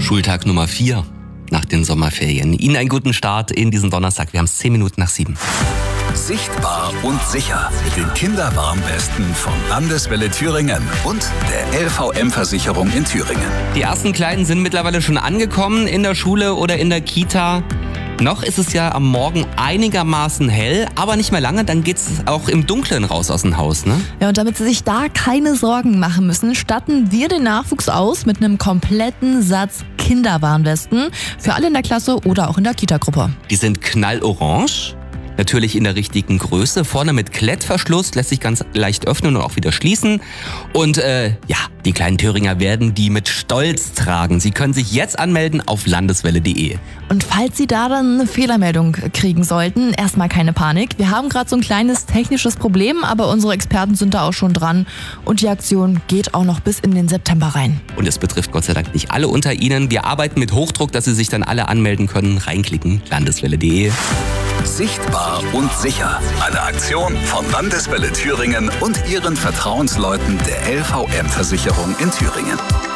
Schultag Nummer 4 nach den Sommerferien. Ihnen einen guten Start in diesen Donnerstag. Wir haben es 10 Minuten nach 7. Sichtbar und sicher. Den Kinderwarnwesten von Landeswelle Thüringen und der LVM-Versicherung in Thüringen. Die ersten Kleinen sind mittlerweile schon angekommen in der Schule oder in der Kita. Noch ist es ja am Morgen einigermaßen hell, aber nicht mehr lange, dann geht's auch im Dunkeln raus aus dem Haus, ne? Ja, und damit Sie sich da keine Sorgen machen müssen, statten wir den Nachwuchs aus mit einem kompletten Satz Kinderwarnwesten für alle in der Klasse oder auch in der Kita-Gruppe. Die sind knallorange. Natürlich in der richtigen Größe. Vorne mit Klettverschluss, lässt sich ganz leicht öffnen und auch wieder schließen. Und die kleinen Thüringer werden die mit Stolz tragen. Sie können sich jetzt anmelden auf landeswelle.de. Und falls Sie da dann eine Fehlermeldung kriegen sollten, erstmal keine Panik. Wir haben gerade so ein kleines technisches Problem, aber unsere Experten sind da auch schon dran. Und die Aktion geht auch noch bis in den September rein. Und es betrifft Gott sei Dank nicht alle unter Ihnen. Wir arbeiten mit Hochdruck, dass Sie sich dann alle anmelden können. Reinklicken, landeswelle.de. Sichtbar und sicher. Eine Aktion von Landeswelle Thüringen und ihren Vertrauensleuten der LVM-Versicherung in Thüringen.